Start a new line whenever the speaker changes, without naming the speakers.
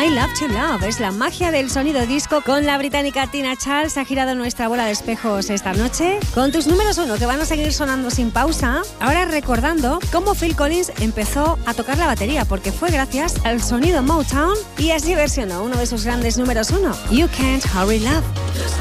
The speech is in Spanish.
I Love to Love. Es la magia del sonido disco con la británica Tina Charles. Ha girado nuestra bola de espejos esta noche con tus números 1 que van a seguir sonando sin pausa. Ahora recordando cómo Phil Collins empezó a tocar la batería, porque fue gracias al sonido Motown y así versionó uno de sus grandes números 1, You Can't Hurry Love.